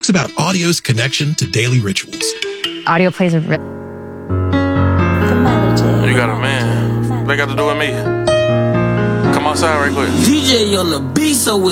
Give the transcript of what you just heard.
talks about audio's connection to daily rituals. Audio plays a You got a man. What they got to do with me? Come outside right quick. DJ on the beat, so